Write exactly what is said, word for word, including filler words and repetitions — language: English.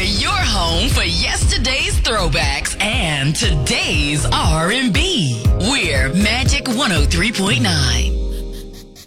We're your home for yesterday's throwbacks and today's R and B. We're Magic one oh three point nine.